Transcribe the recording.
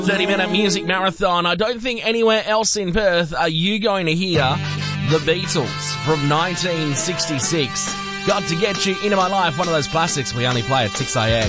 30-minute music marathon. I don't think anywhere else in Perth are you going to hear the Beatles from 1966. Got to Get You Into My Life, one of those classics we only play at 6am.